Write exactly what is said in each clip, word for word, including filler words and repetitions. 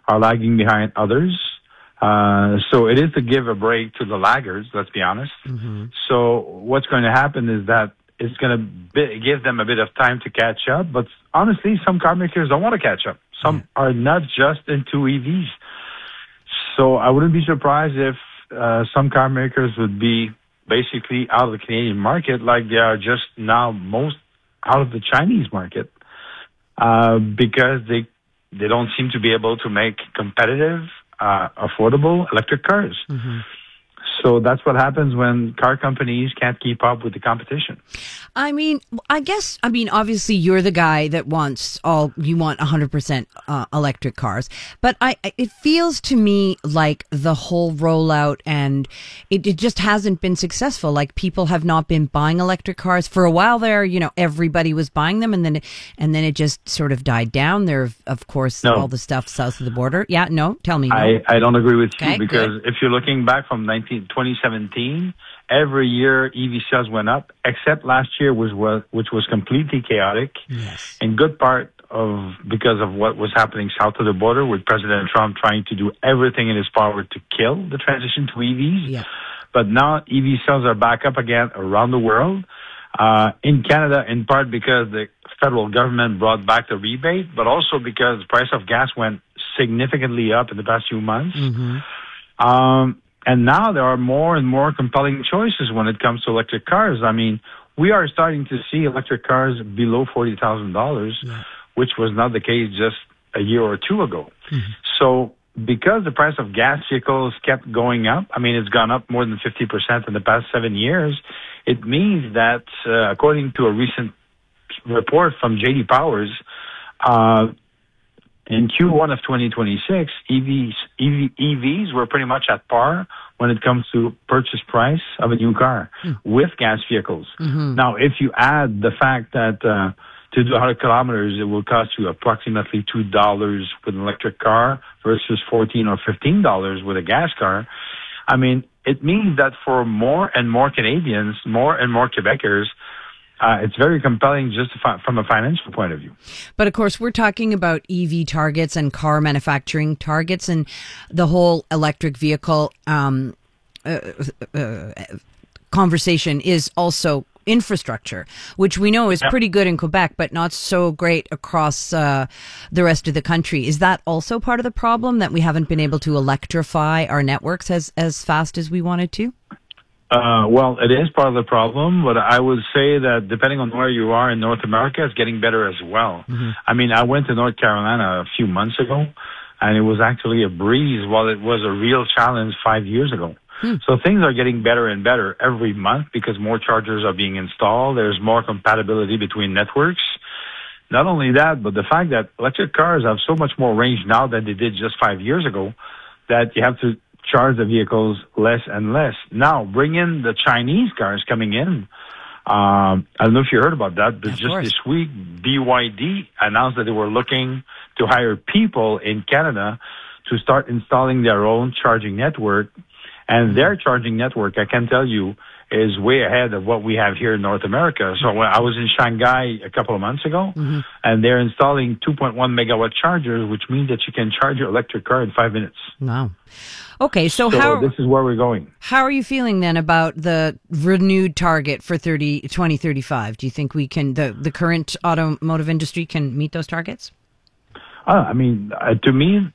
are lagging behind others. Uh, so it is to give a break to the laggards, let's be honest. Mm-hmm. So what's going to happen is that it's going to give them a bit of time to catch up. But honestly, some car makers don't want to catch up. Some yeah. are not just into E Vs. So I wouldn't be surprised if uh, some car makers would be basically out of the Canadian market like they are just now most out of the Chinese market uh, because they they don't seem to be able to make competitive, uh, affordable electric cars. Mm-hmm. So that's what happens when car companies can't keep up with the competition. I mean, I guess, I mean, obviously you're the guy that wants all, you want one hundred percent uh, electric cars. But I, it feels to me like the whole rollout and it, it just hasn't been successful. Like people have not been buying electric cars for a while there. You know, everybody was buying them and then, and then it just sort of died down. There, of course, no. all the stuff south of the border. Yeah, no, tell me. No. I, I don't agree with okay, you because good. if you're looking back from nineteen twenty seventeen, every year E V sales went up, except last year, was which was completely chaotic. Yes. In good part of because of what was happening south of the border, with President Trump trying to do everything in his power to kill the transition to E Vs. Yeah. But now E V sales are back up again around the world. Uh, in Canada, in part because the federal government brought back the rebate, but also because the price of gas went significantly up in the past few months. Mm-hmm. Um, And now there are more and more compelling choices when it comes to electric cars. I mean, we are starting to see electric cars below forty thousand dollars, yeah. which was not the case just a year or two ago. Mm-hmm. So because the price of gas vehicles kept going up, I mean, it's gone up more than fifty percent in the past seven years, it means that, uh, according to a recent report from J D Powers, uh, in Q one of twenty twenty-six, E Vs, E V, E Vs were pretty much at par when it comes to purchase price of a new car mm. with gas vehicles. Mm-hmm. Now, if you add the fact that uh, to do one hundred kilometers, it will cost you approximately two dollars with an electric car versus fourteen dollars or fifteen dollars with a gas car, I mean, it means that for more and more Canadians, more and more Quebecers, Uh, it's very compelling just fi- from a financial point of view. But of course, we're talking about E V targets and car manufacturing targets, and the whole electric vehicle um, uh, uh, conversation is also infrastructure, which we know is yep. pretty good in Quebec, but not so great across uh, the rest of the country. Is that also part of the problem, that we haven't been able to electrify our networks as, as fast as we wanted to? Uh, well, it is part of the problem, but I would say that depending on where you are in North America, it's getting better as well. Mm-hmm. I mean, I went to North Carolina a few months ago, and it was actually a breeze while it was a real challenge five years ago. Hmm. So things are getting better and better every month because more chargers are being installed. There's more compatibility between networks. Not only that, but the fact that electric cars have so much more range now than they did just five years ago that you have to charge the vehicles less and less. Now, bring in the Chinese cars coming in. Um, I don't know if you heard about that, but of just course. this week, B Y D announced that they were looking to hire people in Canada to start installing their own charging network. And mm-hmm. their charging network, I can tell you, is way ahead of what we have here in North America. So when I was in Shanghai a couple of months ago, mm-hmm. and they're installing two point one megawatt chargers, which means that you can charge your electric car in five minutes. Wow. Okay, so, so how... this is where we're going. How are you feeling then about the renewed target for thirty, twenty thirty-five? Do you think we can, the, the current automotive industry can meet those targets? Uh, I mean, uh, to me,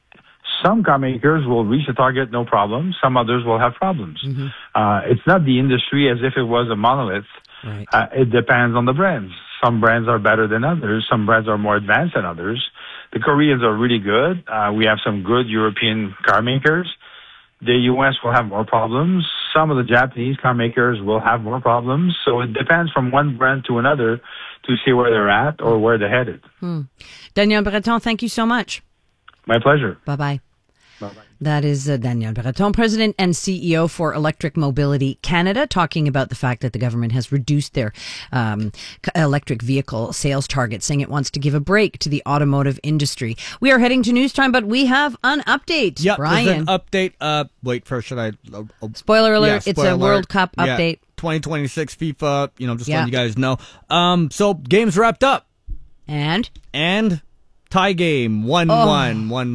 some car makers will reach the target, no problem. Some others will have problems. Mm-hmm. Uh, it's not the industry as if it was a monolith. Right. Uh, it depends on the brands. Some brands are better than others. Some brands are more advanced than others. The Koreans are really good. Uh, we have some good European car makers. The U S will have more problems. Some of the Japanese car makers will have more problems. So it depends from one brand to another to see where they're at or where they're headed. Hmm. Daniel Breton, thank you so much. My pleasure. Bye-bye. Bye-bye. That is uh, Daniel Breton, President and C E O for Electric Mobility Canada, talking about the fact that the government has reduced their um, electric vehicle sales target, saying it wants to give a break to the automotive industry. We are heading to news time, but we have an update. Yeah, Brian. There's an update. Uh, wait, first, should I? Uh, uh, spoiler alert, yeah, it's spoiler a World alert. Cup yeah, update. twenty twenty-six FIFA, you know, just yeah. letting you guys know. Um, so, games wrapped up. And? And tie game, one one, one